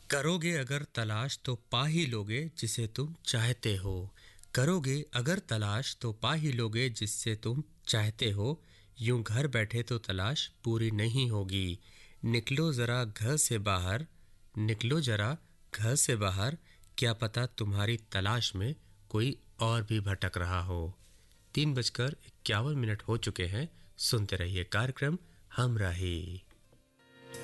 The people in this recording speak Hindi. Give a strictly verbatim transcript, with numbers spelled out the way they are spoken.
करोगे अगर तलाश तो पा ही लोगे जिसे तुम चाहते हो। करोगे अगर तलाश तो पा ही लोगे जिससे तुम चाहते हो। यूं घर बैठे तो तलाश पूरी नहीं होगी। निकलो जरा घर से बाहर, निकलो जरा घर से बाहर, क्या पता तुम्हारी तलाश में कोई और भी भटक रहा हो। तीन बजकर इक्यावन मिनट हो चुके हैं। सुनते रहिए कार्यक्रम हमराही।